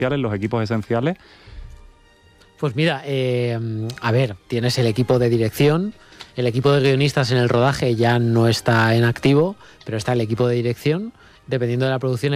los equipos esenciales. Pues mira, a ver, tienes el equipo de dirección, el equipo de guionistas en el rodaje ya no está en activo, pero está el equipo de dirección, dependiendo de la producción.